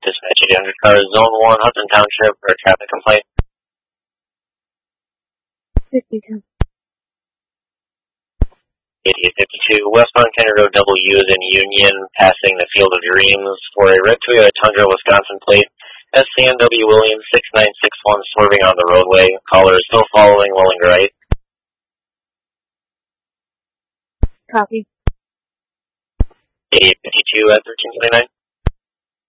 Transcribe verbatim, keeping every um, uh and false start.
Dispatch eight hundred car, Zone one, Hudson Township, for a traffic complaint. fifty-two. eighty-eight fifty-two, westbound Kennedy Road W is in Union, passing the Field of Dreams for a red Toyota Tundra, Wisconsin plate. S C N W Williams six nine six one, swerving on the roadway. Caller is still following, rolling right. Copy. eighty-eight fifty-two at thirteen twenty-nine.